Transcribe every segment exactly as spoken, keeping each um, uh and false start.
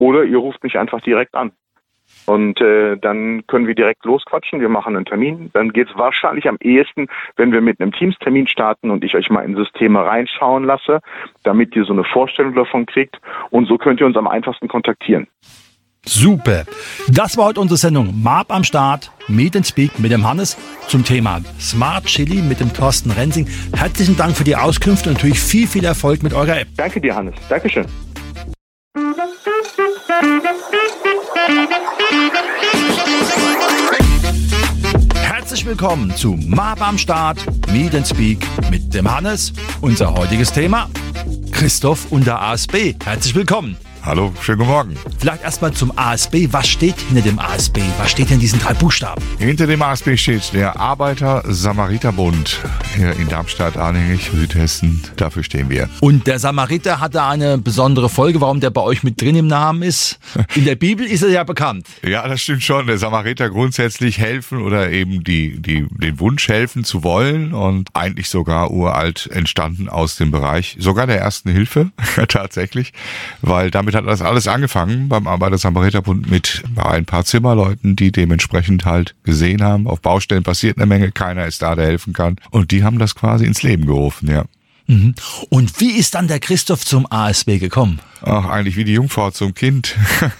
oder ihr ruft mich einfach direkt an. Und äh, dann können wir direkt losquatschen, wir machen einen Termin. Dann geht es wahrscheinlich am ehesten, wenn wir mit einem Teams-Termin starten und ich euch mal in Systeme reinschauen lasse, damit ihr so eine Vorstellung davon kriegt. Und so könnt ihr uns am einfachsten kontaktieren. Super. Das war heute unsere Sendung M A P am Start, Meet and Speak mit dem Hannes zum Thema Smart Chili mit dem Thorsten Rensing. Herzlichen Dank für die Auskünfte und natürlich viel, viel Erfolg mit eurer App. Danke dir, Hannes. Dankeschön. Herzlich willkommen zu M A P am Start, Meet and Speak mit dem Hannes. Unser heutiges Thema, Christoph und der A S B. Herzlich willkommen. Hallo, schönen guten Morgen. Vielleicht erstmal zum A S B. Was steht hinter dem A S B? Was steht in diesen drei Buchstaben? Hinter dem A S B steht der Arbeiter-Samariter-Bund hier in Darmstadt, Arnhengig, Südhessen. Dafür stehen wir. Und der Samariter hat da eine besondere Folge, warum der bei euch mit drin im Namen ist. In der Bibel ist er ja bekannt. Ja, das stimmt schon. Der Samariter grundsätzlich helfen oder eben die, die, den Wunsch helfen zu wollen und eigentlich sogar uralt entstanden aus dem Bereich sogar der Ersten Hilfe tatsächlich, weil damit hat das alles angefangen beim Arbeiter-Samariter-Bund mit ein paar Zimmerleuten, die dementsprechend halt gesehen haben, auf Baustellen passiert eine Menge, keiner ist da, der helfen kann. Und die haben das quasi ins Leben gerufen, ja. Mhm. Und wie ist dann der Christoph zum A S B gekommen? Ach, eigentlich wie die Jungfrau zum Kind.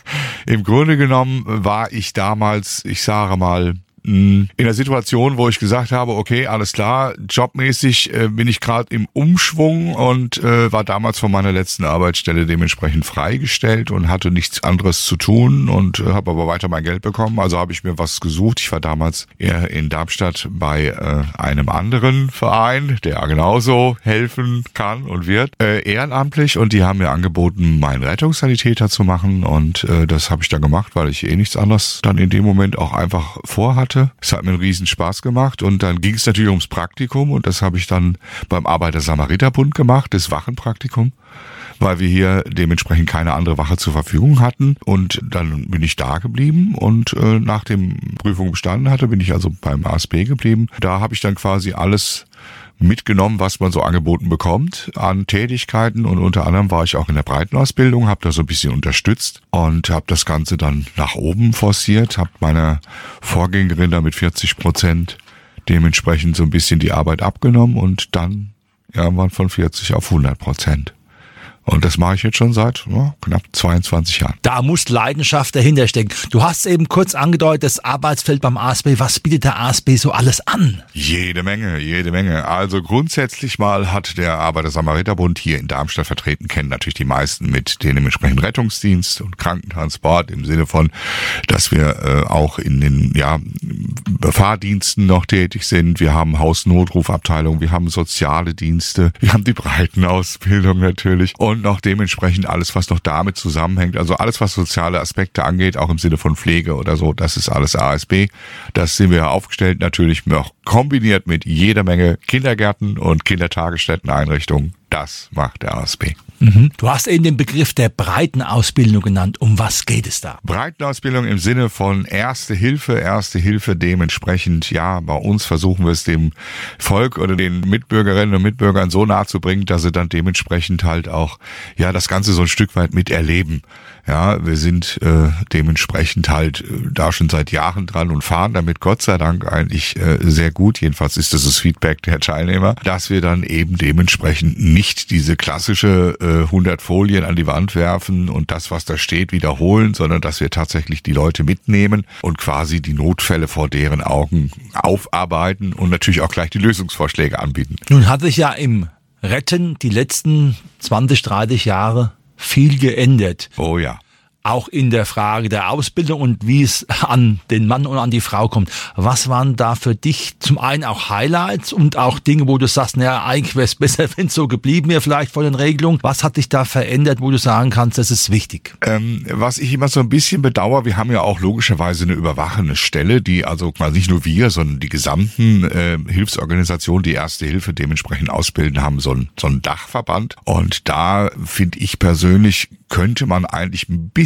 Im Grunde genommen war ich damals, ich sage mal, in der Situation, wo ich gesagt habe, okay, alles klar, jobmäßig äh, bin ich gerade im Umschwung und äh, war damals von meiner letzten Arbeitsstelle dementsprechend freigestellt und hatte nichts anderes zu tun und äh, habe aber weiter mein Geld bekommen. Also habe ich mir was gesucht. Ich war damals eher in Darmstadt bei äh, einem anderen Verein, der genauso helfen kann und wird, äh, ehrenamtlich, und die haben mir angeboten, meinen Rettungssanitäter zu machen, und äh, das habe ich dann gemacht, weil ich eh nichts anderes dann in dem Moment auch einfach vorhatte. Es hat mir einen riesen Spaß gemacht, und dann ging es natürlich ums Praktikum, und das habe ich dann beim Arbeiter-Samariter-Bund gemacht, das Wachenpraktikum, weil wir hier dementsprechend keine andere Wache zur Verfügung hatten, und dann bin ich da geblieben und äh, nach dem Prüfung bestanden hatte, bin ich also beim A S B geblieben. Da habe ich dann quasi alles mitgenommen, was man so angeboten bekommt an Tätigkeiten, und unter anderem war ich auch in der Breitenausbildung, habe da so ein bisschen unterstützt und habe das Ganze dann nach oben forciert, habe meiner Vorgängerin da mit vierzig Prozent dementsprechend so ein bisschen die Arbeit abgenommen und dann irgendwann von vierzig auf hundert Prozent. Und das mache ich jetzt schon seit ja, knapp zweiundzwanzig Jahren. Da muss Leidenschaft dahinter stecken. Du hast eben kurz angedeutet, das Arbeitsfeld beim A S B. Was bietet der A S B so alles an? Jede Menge, jede Menge. Also grundsätzlich mal hat der Arbeiter-Samariter-Bund hier in Darmstadt vertreten, kennen natürlich die meisten mit den dementsprechenden Rettungsdienst und Krankentransport im Sinne von, dass wir äh, auch in den ja, Fahrdiensten noch tätig sind. Wir haben Hausnotrufabteilung, wir haben soziale Dienste, wir haben die Breitenausbildung natürlich und Und noch dementsprechend alles, was noch damit zusammenhängt. Also alles, was soziale Aspekte angeht, auch im Sinne von Pflege oder so, das ist alles A S B. Das sind wir aufgestellt, natürlich noch kombiniert mit jeder Menge Kindergärten und Kindertagesstätteneinrichtungen. Das macht der A S B. Mhm. Du hast eben den Begriff der Breitenausbildung genannt. Um was geht es da? Breitenausbildung im Sinne von Erste Hilfe, Erste Hilfe dementsprechend, ja, bei uns versuchen wir es dem Volk oder den Mitbürgerinnen und Mitbürgern so nahe zu bringen, dass sie dann dementsprechend halt auch, ja, das Ganze so ein Stück weit miterleben. Ja, wir sind äh, dementsprechend halt äh, da schon seit Jahren dran und fahren damit Gott sei Dank eigentlich äh, sehr gut. Jedenfalls ist das das Feedback der Teilnehmer, dass wir dann eben dementsprechend nicht diese klassische äh, hundert Folien an die Wand werfen und das, was da steht, wiederholen, sondern dass wir tatsächlich die Leute mitnehmen und quasi die Notfälle vor deren Augen aufarbeiten und natürlich auch gleich die Lösungsvorschläge anbieten. Nun hat sich ja im Retten die letzten zwanzig, dreißig Jahre viel geändert. Oh ja. Auch in der Frage der Ausbildung und wie es an den Mann und an die Frau kommt. Was waren da für dich zum einen auch Highlights und auch Dinge, wo du sagst, naja, eigentlich wäre es besser, wenn es so geblieben wäre, vielleicht von den Regelungen. Was hat dich da verändert, wo du sagen kannst, das ist wichtig? Ähm, was ich immer so ein bisschen bedauere, wir haben ja auch logischerweise eine überwachende Stelle, die also quasi nicht nur wir, sondern die gesamten äh, Hilfsorganisationen, die Erste Hilfe dementsprechend ausbilden, haben so einen, so einen Dachverband. Und da finde ich persönlich, könnte man eigentlich ein bisschen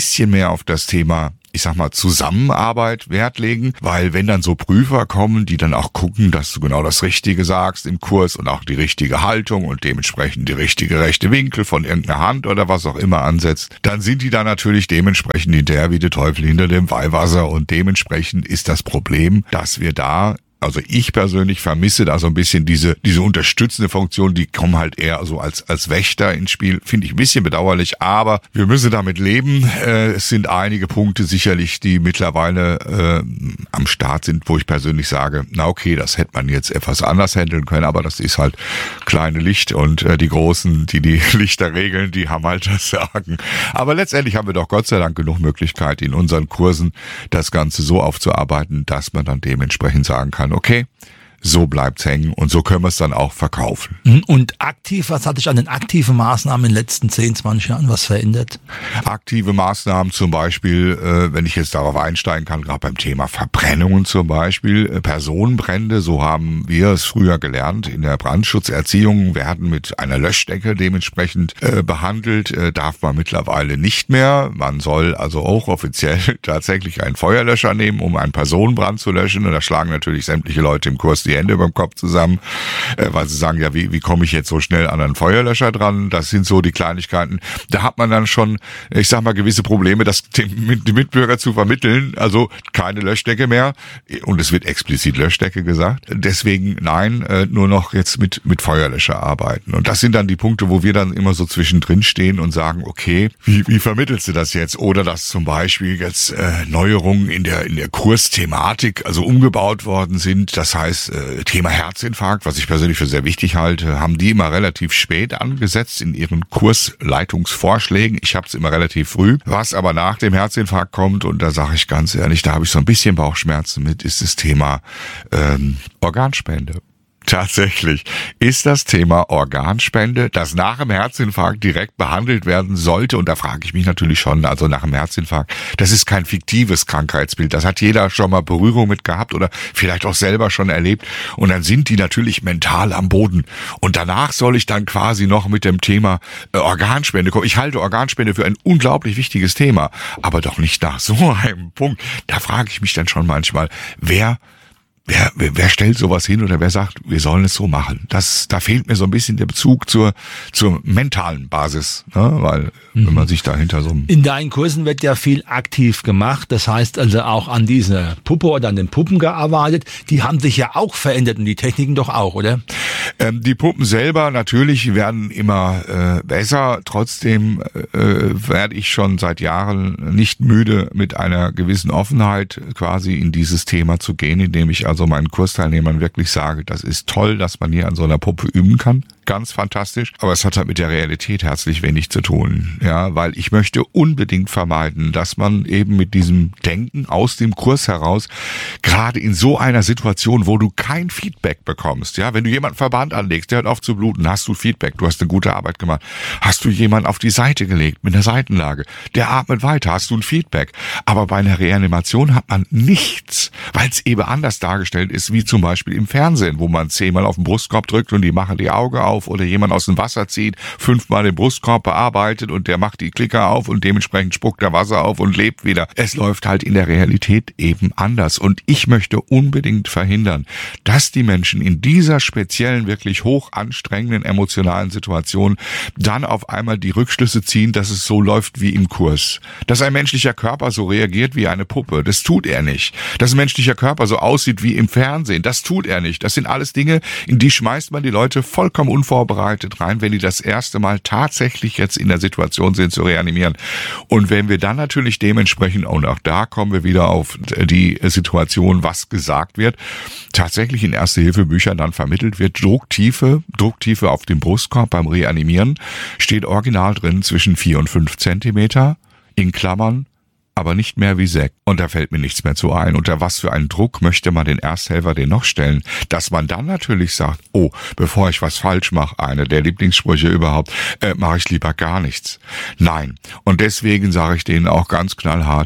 bisschen mehr auf das Thema, ich sag mal, Zusammenarbeit Wert legen, weil wenn dann so Prüfer kommen, die dann auch gucken, dass du genau das Richtige sagst im Kurs und auch die richtige Haltung und dementsprechend die richtige rechte Winkel von irgendeiner Hand oder was auch immer ansetzt, dann sind die da natürlich dementsprechend hinterher wie der Teufel hinter dem Weihwasser und dementsprechend ist das Problem, dass wir da Also ich persönlich vermisse da so ein bisschen diese diese unterstützende Funktion, die kommen halt eher so als als Wächter ins Spiel, finde ich ein bisschen bedauerlich, aber wir müssen damit leben. Äh, es sind einige Punkte sicherlich, die mittlerweile äh, am Start sind, wo ich persönlich sage, na okay, das hätte man jetzt etwas anders handeln können, aber das ist halt kleine Licht und äh, die Großen, die die Lichter regeln, die haben halt das Sagen. Aber letztendlich haben wir doch Gott sei Dank genug Möglichkeit in unseren Kursen, das Ganze so aufzuarbeiten, dass man dann dementsprechend sagen kann, okay, so bleibt's hängen und so können wir es dann auch verkaufen. Und aktiv, was hat sich an den aktiven Maßnahmen in den letzten zehn, zwanzig Jahren was verändert? Aktive Maßnahmen zum Beispiel, äh, wenn ich jetzt darauf einsteigen kann, gerade beim Thema Verbrennungen zum Beispiel, äh, Personenbrände, so haben wir es früher gelernt in der Brandschutzerziehung, werden mit einer Löschdecke dementsprechend äh, behandelt, äh, darf man mittlerweile nicht mehr. Man soll also auch offiziell tatsächlich einen Feuerlöscher nehmen, um einen Personenbrand zu löschen und da schlagen natürlich sämtliche Leute im Kurs die Hände über dem Kopf zusammen, äh, weil sie sagen, ja, wie, wie komme ich jetzt so schnell an einen Feuerlöscher dran? Das sind so die Kleinigkeiten. Da hat man dann schon, ich sag mal, gewisse Probleme, das dem Mitbürger zu vermitteln. Also keine Löschdecke mehr. Und es wird explizit Löschdecke gesagt. Deswegen nein, äh, nur noch jetzt mit, mit Feuerlöscher arbeiten. Und das sind dann die Punkte, wo wir dann immer so zwischendrin stehen und sagen, okay, wie, wie vermittelst du das jetzt? Oder dass zum Beispiel jetzt äh, Neuerungen in der, in der Kursthematik, also umgebaut worden sind. Das heißt, Thema Herzinfarkt, was ich persönlich für sehr wichtig halte, haben die immer relativ spät angesetzt in ihren Kursleitungsvorschlägen. Ich habe es immer relativ früh. Was aber nach dem Herzinfarkt kommt, und da sage ich ganz ehrlich, da habe ich so ein bisschen Bauchschmerzen mit, ist das Thema ähm, Organspende. Tatsächlich ist das Thema Organspende, das nach dem Herzinfarkt direkt behandelt werden sollte. Und da frage ich mich natürlich schon, also nach dem Herzinfarkt, das ist kein fiktives Krankheitsbild. Das hat jeder schon mal Berührung mit gehabt oder vielleicht auch selber schon erlebt. Und dann sind die natürlich mental am Boden. Und danach soll ich dann quasi noch mit dem Thema äh, Organspende kommen. Ich halte Organspende für ein unglaublich wichtiges Thema, aber doch nicht nach so einem Punkt. Da frage ich mich dann schon manchmal, wer Wer, wer, wer stellt sowas hin oder wer sagt, wir sollen es so machen? Das, da fehlt mir so ein bisschen der Bezug zur, zur mentalen Basis, ne? Weil, mhm. wenn man sich dahinter so... In deinen Kursen wird ja viel aktiv gemacht, das heißt also auch an dieser Puppe oder an den Puppen gearbeitet. Die haben sich ja auch verändert und die Techniken doch auch, oder? Ähm, die Puppen selber natürlich werden immer äh, besser. Trotzdem äh, werde ich schon seit Jahren nicht müde, mit einer gewissen Offenheit quasi in dieses Thema zu gehen, indem ich also meinen Kursteilnehmern wirklich sage, das ist toll, dass man hier an so einer Puppe üben kann. Ganz fantastisch, aber es hat halt mit der Realität herzlich wenig zu tun, ja, weil ich möchte unbedingt vermeiden, dass man eben mit diesem Denken aus dem Kurs heraus, gerade in so einer Situation, wo du kein Feedback bekommst, ja, wenn du jemanden Verband anlegst, der hört auf zu bluten, hast du Feedback, du hast eine gute Arbeit gemacht, hast du jemanden auf die Seite gelegt mit einer Seitenlage, der atmet weiter, hast du ein Feedback, aber bei einer Reanimation hat man nichts, weil es eben anders dargestellt ist, wie zum Beispiel im Fernsehen, wo man zehnmal auf den Brustkorb drückt und die machen die Augen auf, oder jemand aus dem Wasser zieht, fünfmal den Brustkorb bearbeitet und der macht die Klicker auf und dementsprechend spuckt der Wasser auf und lebt wieder. Es läuft halt in der Realität eben anders und ich möchte unbedingt verhindern, dass die Menschen in dieser speziellen, wirklich hoch anstrengenden emotionalen Situation dann auf einmal die Rückschlüsse ziehen, dass es so läuft wie im Kurs. Dass ein menschlicher Körper so reagiert wie eine Puppe, das tut er nicht. Dass ein menschlicher Körper so aussieht wie im Fernsehen, das tut er nicht. Das sind alles Dinge, in die schmeißt man die Leute vollkommen unvorbereitet rein, wenn die das erste Mal tatsächlich jetzt in der Situation sind zu reanimieren. Und wenn wir dann natürlich dementsprechend, und auch da kommen wir wieder auf die Situation, was gesagt wird, tatsächlich in Erste-Hilfe-Büchern dann vermittelt wird, Drucktiefe, Drucktiefe auf dem Brustkorb beim Reanimieren steht original drin zwischen vier und fünf Zentimeter, in Klammern, aber nicht mehr wie Sekt. Und da fällt mir nichts mehr zu ein. Unter was für einen Druck möchte man den Ersthelfer denn noch stellen? Dass man dann natürlich sagt, oh, bevor ich was falsch mache, eine der Lieblingssprüche überhaupt, äh, mache ich lieber gar nichts. Nein. Und deswegen sage ich denen auch ganz knallhart,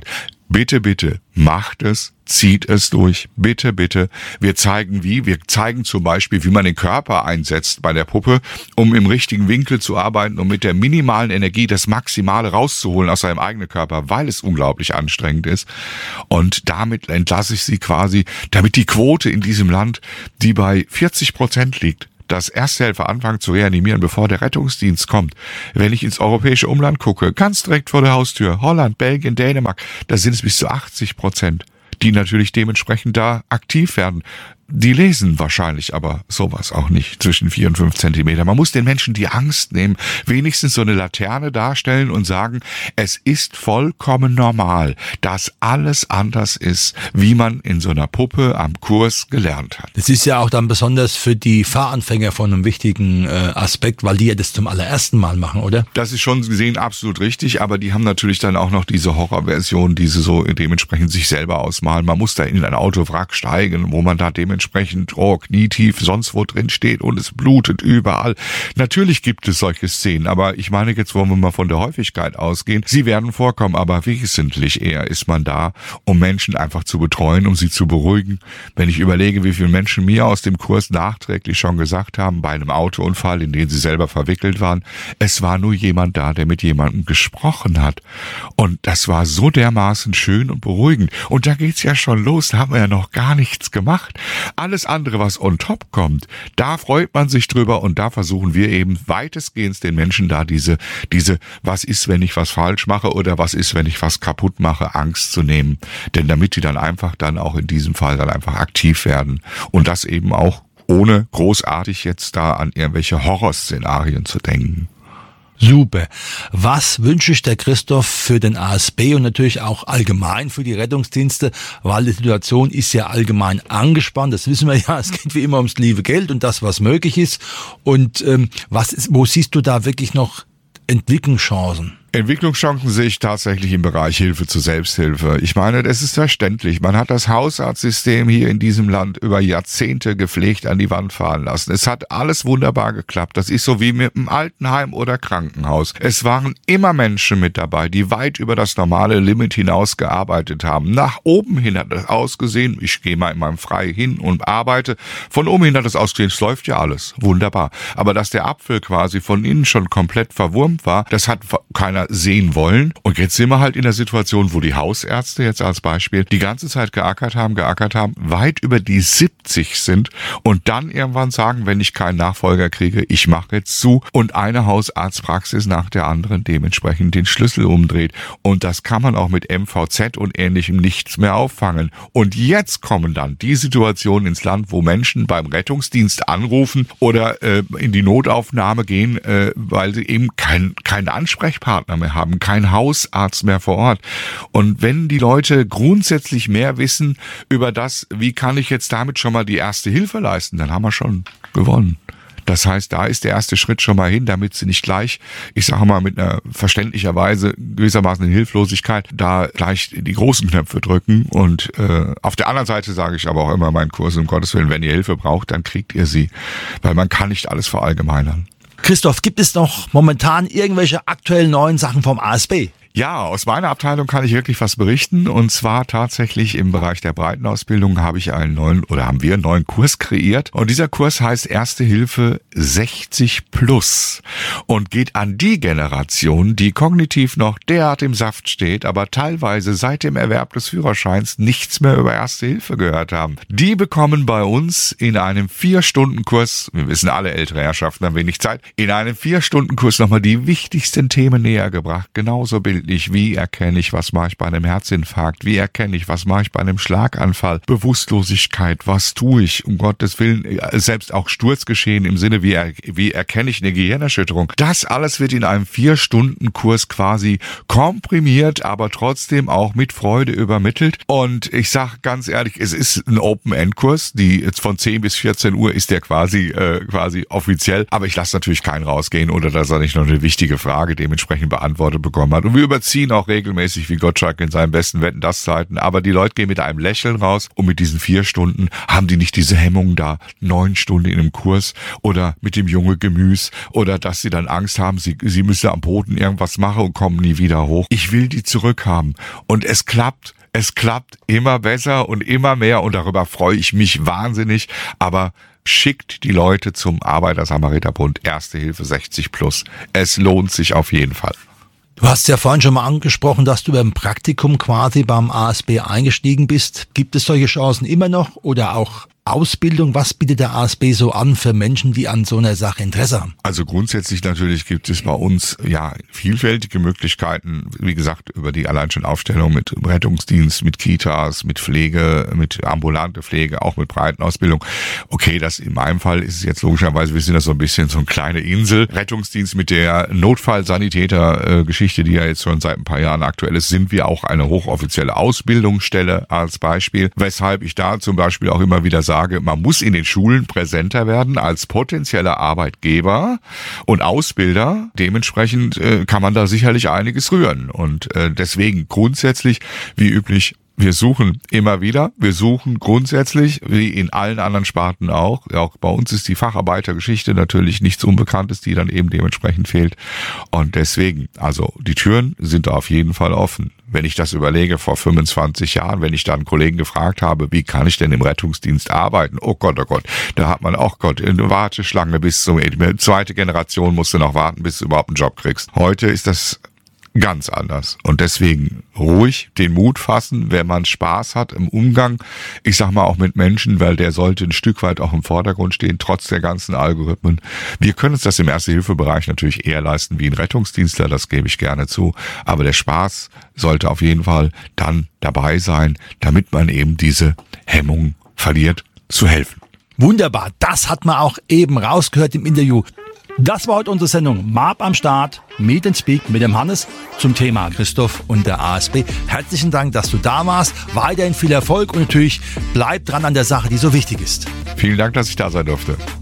Bitte, bitte, macht es, zieht es durch, bitte, bitte. Wir zeigen wie, wir zeigen zum Beispiel, wie man den Körper einsetzt bei der Puppe, um im richtigen Winkel zu arbeiten, um mit der minimalen Energie das Maximale rauszuholen aus seinem eigenen Körper, weil es unglaublich anstrengend ist. Und damit entlasse ich sie quasi, damit die Quote in diesem Land, die bei vierzig Prozent liegt, dass Ersthelfer anfangen zu reanimieren, bevor der Rettungsdienst kommt. Wenn ich ins europäische Umland gucke, ganz direkt vor der Haustür, Holland, Belgien, Dänemark, da sind es bis zu achtzig Prozent, die natürlich dementsprechend da aktiv werden. Die lesen wahrscheinlich aber sowas auch nicht zwischen vier und fünf Zentimeter. Man muss den Menschen die Angst nehmen, wenigstens so eine Laterne darstellen und sagen, es ist vollkommen normal, dass alles anders ist, wie man in so einer Puppe am Kurs gelernt hat. Das ist ja auch dann besonders für die Fahranfänger von einem wichtigen äh, Aspekt, weil die ja das zum allerersten Mal machen, oder? Das ist schon gesehen absolut richtig, aber die haben natürlich dann auch noch diese Horrorversion, die sie so dementsprechend sich selber ausmalen. Man muss da in ein Autowrack steigen, wo man da dementsprechend entsprechend oh, knietief sonst wo drin steht und es blutet überall. Natürlich gibt es solche Szenen, aber ich meine, jetzt wollen wir mal von der Häufigkeit ausgehen. Sie werden vorkommen, aber wesentlich eher ist man da, um Menschen einfach zu betreuen, um sie zu beruhigen. Wenn ich überlege, wie viele Menschen mir aus dem Kurs nachträglich schon gesagt haben, bei einem Autounfall, in den sie selber verwickelt waren, es war nur jemand da, der mit jemandem gesprochen hat. Und das war so dermaßen schön und beruhigend. Und da geht's ja schon los, da haben wir ja noch gar nichts gemacht. Alles andere, was on top kommt, da freut man sich drüber und da versuchen wir eben weitestgehend den Menschen da diese, diese, was ist, wenn ich was falsch mache oder was ist, wenn ich was kaputt mache, Angst zu nehmen. Denn damit die dann einfach dann auch in diesem Fall dann einfach aktiv werden und das eben auch ohne großartig jetzt da an irgendwelche Horrorszenarien zu denken. Super. Was wünsche ich der Christoph für den A S B und natürlich auch allgemein für die Rettungsdienste, weil die Situation ist ja allgemein angespannt, das wissen wir ja, es geht wie immer ums liebe Geld und das, was möglich ist. Und ähm, was ist, wo siehst du da wirklich noch Entwicklungschancen? Entwicklungschancen sehe ich tatsächlich im Bereich Hilfe zur Selbsthilfe. Ich meine, das ist verständlich. Man hat das Hausarztsystem hier in diesem Land über Jahrzehnte gepflegt an die Wand fahren lassen. Es hat alles wunderbar geklappt. Das ist so wie mit einem Altenheim oder Krankenhaus. Es waren immer Menschen mit dabei, die weit über das normale Limit hinaus gearbeitet haben. Nach oben hin hat es ausgesehen, ich gehe mal in meinem Frei hin und arbeite. Von oben hin hat es ausgesehen, es läuft ja alles. Wunderbar. Aber dass der Apfel quasi von innen schon komplett verwurmt war, das hat keiner sehen wollen. Und jetzt sind wir halt in der Situation, wo die Hausärzte jetzt als Beispiel die ganze Zeit geackert haben, geackert haben, weit über die siebzig sind und dann irgendwann sagen, wenn ich keinen Nachfolger kriege, ich mache jetzt zu und eine Hausarztpraxis nach der anderen dementsprechend den Schlüssel umdreht. Und das kann man auch mit M V Z und ähnlichem nichts mehr auffangen. Und jetzt kommen dann die Situationen ins Land, wo Menschen beim Rettungsdienst anrufen oder äh, in die Notaufnahme gehen, äh, weil sie eben kein, keinen Ansprechpartner mehr haben, kein Hausarzt mehr vor Ort. Und wenn die Leute grundsätzlich mehr wissen über das, wie kann ich jetzt damit schon mal die erste Hilfe leisten, dann haben wir schon gewonnen. Das heißt, da ist der erste Schritt schon mal hin, damit sie nicht gleich, ich sage mal mit einer verständlicherweise gewissermaßen in Hilflosigkeit, da gleich die großen Knöpfe drücken. Und äh, auf der anderen Seite sage ich aber auch immer in meinen Kursen, um Gottes Willen, wenn ihr Hilfe braucht, dann kriegt ihr sie. Weil man kann nicht alles verallgemeinern. Christoph, gibt es noch momentan irgendwelche aktuellen neuen Sachen vom A S B? Ja, aus meiner Abteilung kann ich wirklich was berichten und zwar tatsächlich im Bereich der Breitenausbildung habe ich einen neuen oder haben wir einen neuen Kurs kreiert und dieser Kurs heißt Erste Hilfe sechzig plus und geht an die Generation, die kognitiv noch derart im Saft steht, aber teilweise seit dem Erwerb des Führerscheins nichts mehr über Erste Hilfe gehört haben. Die bekommen bei uns in einem vier Stunden Kurs, wir wissen alle ältere Herrschaften haben wenig Zeit, in einem vier Stunden Kurs nochmal die wichtigsten Themen näher gebracht, genauso bildlich. Wie erkenne ich, was mache ich bei einem Herzinfarkt? Wie erkenne ich, was mache ich bei einem Schlaganfall? Bewusstlosigkeit, was tue ich? Um Gottes Willen, selbst auch Sturzgeschehen im Sinne, wie, er, wie erkenne ich eine Gehirnerschütterung? Das alles wird in einem Vier-Stunden-Kurs quasi komprimiert, aber trotzdem auch mit Freude übermittelt. Und ich sage ganz ehrlich, es ist ein Open-End-Kurs. Die jetzt von zehn bis vierzehn Uhr ist der quasi äh, quasi offiziell. Aber ich lasse natürlich keinen rausgehen oder dass er nicht noch eine wichtige Frage dementsprechend beantwortet bekommen hat. Und wir überziehen auch regelmäßig wie Gottschalk in seinen besten Wetten-das-Zeiten, aber die Leute gehen mit einem Lächeln raus und mit diesen vier Stunden haben die nicht diese Hemmungen da, neun Stunden in einem Kurs oder mit dem junge Gemüse oder dass sie dann Angst haben, sie, sie müssen am Boden irgendwas machen und kommen nie wieder hoch. Ich will die zurückhaben und es klappt. Es klappt immer besser und immer mehr und darüber freue ich mich wahnsinnig. Aber schickt die Leute zum Arbeiter-Samariter-Bund Erste Hilfe sechzig plus. Es lohnt sich auf jeden Fall. Du hast ja vorhin schon mal angesprochen, dass du beim Praktikum quasi beim A S B eingestiegen bist. Gibt es solche Chancen immer noch oder auch Ausbildung? Was bietet der A S B so an für Menschen, die an so einer Sache Interesse haben? Also grundsätzlich natürlich gibt es bei uns ja vielfältige Möglichkeiten, wie gesagt, über die allein schon Aufstellung mit Rettungsdienst, mit Kitas, mit Pflege, mit ambulante Pflege, auch mit Breitenausbildung. Okay, das in meinem Fall ist es jetzt logischerweise, wir sind da so ein bisschen so eine kleine Insel. Rettungsdienst mit der Notfallsanitäter-Geschichte, die ja jetzt schon seit ein paar Jahren aktuell ist, sind wir auch eine hochoffizielle Ausbildungsstelle als Beispiel, weshalb ich da zum Beispiel auch immer wieder sage, man muss in den Schulen präsenter werden als potenzieller Arbeitgeber und Ausbilder. Dementsprechend äh, kann man da sicherlich einiges rühren. Und äh, deswegen grundsätzlich, wie üblich, wir suchen immer wieder, wir suchen grundsätzlich, wie in allen anderen Sparten auch, auch bei uns ist die Facharbeitergeschichte natürlich nichts Unbekanntes, die dann eben dementsprechend fehlt. Und deswegen, also die Türen sind da auf jeden Fall offen. Wenn ich das überlege, vor fünfundzwanzig Jahren, wenn ich da einen Kollegen gefragt habe, wie kann ich denn im Rettungsdienst arbeiten? Oh Gott, oh Gott, da hat man auch Gott in eine Warteschlange bis zum zweite Generation musst du noch warten, bis du überhaupt einen Job kriegst. Heute ist das ganz anders. Und deswegen ruhig den Mut fassen, wenn man Spaß hat im Umgang, ich sag mal auch mit Menschen, weil der sollte ein Stück weit auch im Vordergrund stehen, trotz der ganzen Algorithmen. Wir können uns das im Erste-Hilfe-Bereich natürlich eher leisten wie ein Rettungsdienstler, das gebe ich gerne zu. Aber der Spaß sollte auf jeden Fall dann dabei sein, damit man eben diese Hemmung verliert, zu helfen. Wunderbar, das hat man auch eben rausgehört im Interview. Das war heute unsere Sendung M A B am Start, Meet and Speak mit dem Hannes zum Thema Christoph und der A S B. Herzlichen Dank, dass du da warst. Weiterhin viel Erfolg und natürlich bleib dran an der Sache, die so wichtig ist. Vielen Dank, dass ich da sein durfte.